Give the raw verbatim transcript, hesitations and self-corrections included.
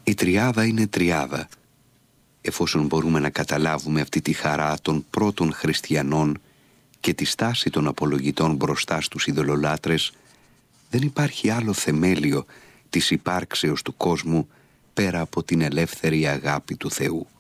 Η τριάδα είναι τριάδα. Εφόσον μπορούμε να καταλάβουμε αυτή τη χαρά των πρώτων χριστιανών και τη στάση των απολογητών μπροστά στους ειδωλολάτρες, δεν υπάρχει άλλο θεμέλιο της υπάρξεως του κόσμου πέρα από την ελεύθερη αγάπη του Θεού.